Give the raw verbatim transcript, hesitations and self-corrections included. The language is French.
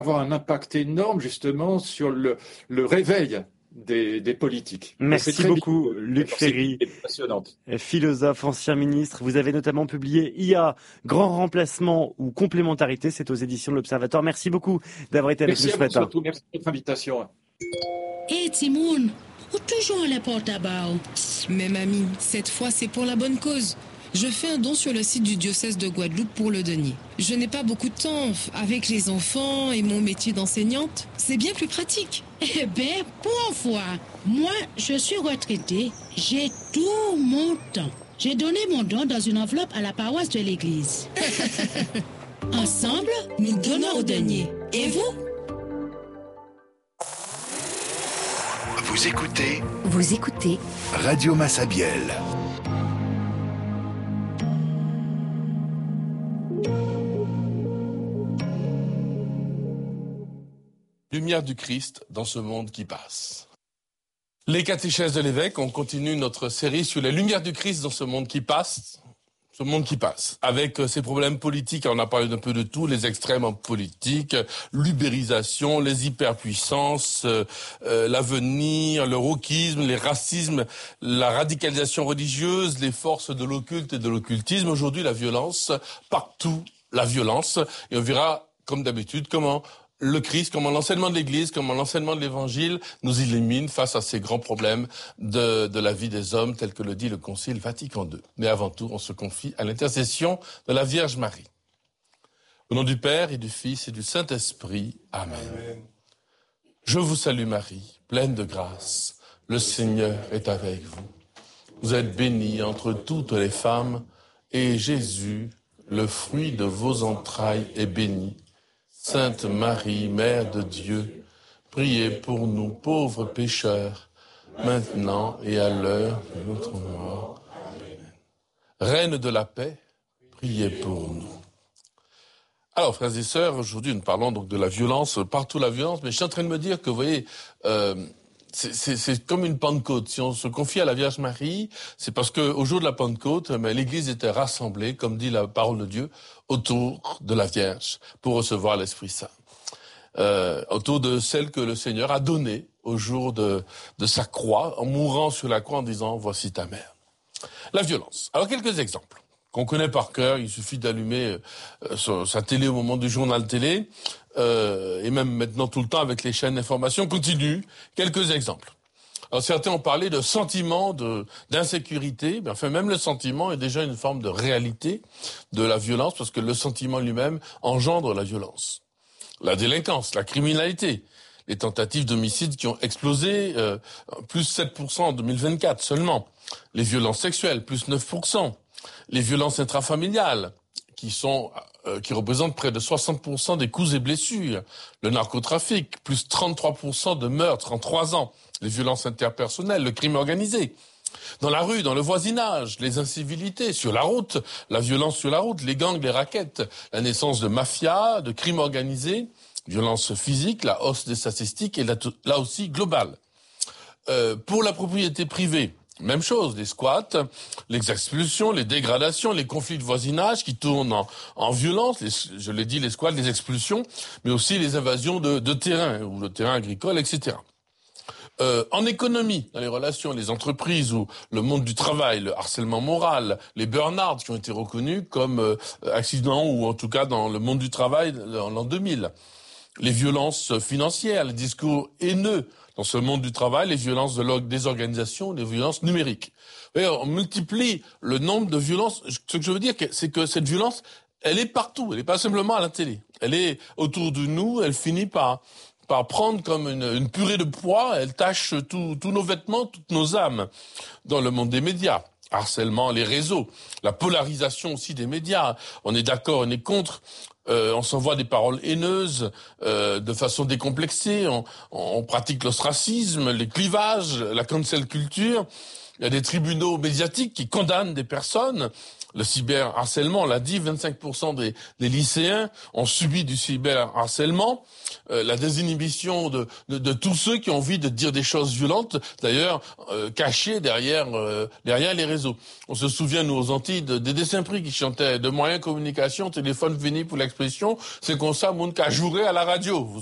avoir un impact énorme justement sur le, le réveil des, des politiques. Merci beaucoup, Luc Ferry, philosophe, ancien ministre. Vous avez notamment publié I A, grand remplacement ou complémentarité. C'est aux éditions de l'Observatoire. Merci beaucoup d'avoir été avec merci nous ce matin. Surtout. Merci de votre invitation. Hé, hey, Timoun, ou toujours les porte-à-bas? Mais mamie, cette fois, c'est pour la bonne cause. Je fais un don sur le site du diocèse de Guadeloupe pour le denier. Je n'ai pas beaucoup de temps. Avec les enfants et mon métier d'enseignante, c'est bien plus pratique. Eh bien, pour une fois, moi, je suis retraitée. J'ai tout mon temps. J'ai donné mon don dans une enveloppe à la paroisse de l'église. Ensemble, nous donnons au denier. Et vous? Vous écoutez Vous écoutez Radio Massabielle. Lumière du Christ dans ce monde qui passe. Les catéchèses de l'évêque, on continue notre série sur les lumières du Christ dans ce monde qui passe. Ce monde qui passe. Avec ces problèmes politiques, on a parlé d'un peu de tout, les extrêmes en politique, l'ubérisation, les hyperpuissances, euh, euh, l'avenir, le wokisme, les racismes, la radicalisation religieuse, les forces de l'occulte et de l'occultisme. Aujourd'hui, la violence, partout la violence. Et on verra, comme d'habitude, comment le Christ, comment l'enseignement de l'Église, comment l'enseignement de l'Évangile nous illumine face à ces grands problèmes de, de la vie des hommes, tels que le dit le Concile Vatican deux. Mais avant tout, on se confie à l'intercession de la Vierge Marie. Au nom du Père et du Fils et du Saint-Esprit. Amen. Amen. Je vous salue Marie, pleine de grâce. Le Seigneur est avec vous. Vous êtes bénie entre toutes les femmes, et Jésus, le fruit de vos entrailles, est béni. Sainte Marie, Mère de Dieu, priez pour nous pauvres pécheurs, maintenant et à l'heure de notre mort. Amen. Reine de la paix, priez pour nous. Alors, frères et sœurs, aujourd'hui nous parlons donc de la violence, partout la violence, mais je suis en train de me dire que, vous voyez, euh, c'est, c'est, c'est comme une Pentecôte. Si on se confie à la Vierge Marie, c'est parce qu'au jour de la Pentecôte, mais l'Église était rassemblée, comme dit la parole de Dieu, autour de la Vierge pour recevoir l'Esprit Saint. Euh, autour de celle que le Seigneur a donnée au jour de, de sa croix, en mourant sur la croix en disant « Voici ta mère ». La violence. Alors, quelques exemples qu'on connaît par cœur. Il suffit d'allumer euh, sa télé au moment du journal télé, euh, et même maintenant tout le temps avec les chaînes d'information continue. Quelques exemples. Alors certains ont parlé de sentiment de, d'insécurité, mais enfin même le sentiment est déjà une forme de réalité de la violence, parce que le sentiment lui-même engendre la violence. La délinquance, la criminalité, les tentatives d'homicide qui ont explosé, euh, plus sept pour cent en deux mille vingt-quatre seulement. Les violences sexuelles, plus neuf pour cent. Les violences intrafamiliales, qui sont euh, qui représentent près de soixante pour cent des coups et blessures. Le narcotrafic, plus trente-trois pour cent de meurtres en trois ans. Les violences interpersonnelles, le crime organisé. Dans la rue, dans le voisinage, les incivilités, sur la route, la violence sur la route, les gangs, les rackets, la naissance de mafias, de crimes organisés, violence physique, la hausse des statistiques et là, là aussi globale. Euh, pour la propriété privée, même chose, les squats, les expulsions, les dégradations, les conflits de voisinage qui tournent en, en violence, les, je l'ai dit, les squats, les expulsions, mais aussi les invasions de, de terrain, ou de terrain agricole, et cetera. Euh, en économie, dans les relations, les entreprises ou le monde du travail, le harcèlement moral, les burn-out qui ont été reconnus comme euh, accidents ou en tout cas dans le monde du travail en l'an deux mille. Les violences financières, les discours haineux dans ce monde du travail, les violences de des organisations, les violences numériques. Et on multiplie le nombre de violences. Ce que je veux dire, c'est que cette violence, elle est partout. Elle n'est pas simplement à la télé. Elle est autour de nous. Elle finit par par prendre comme une, une purée de poids. Elle tâche tous nos vêtements, toutes nos âmes. Dans le monde des médias, harcèlement, les réseaux, la polarisation aussi des médias. On est d'accord, on est contre. Euh, on s'envoie des paroles haineuses euh, de façon décomplexée. On, on pratique l'ostracisme, les clivages, la cancel culture. Il y a des tribunaux médiatiques qui condamnent des personnes le cyberharcèlement, on l'a dit, vingt-cinq pour cent des, des lycéens ont subi du cyberharcèlement, euh, la désinhibition de, de, de tous ceux qui ont envie de dire des choses violentes, d'ailleurs euh, cachées derrière, euh, derrière les réseaux. On se souvient, nous, aux Antilles, de, des Dessins-Prix qui chantaient de moyens de communication, téléphone fini pour l'expression, c'est comme ça, monde qu'a joué à la radio.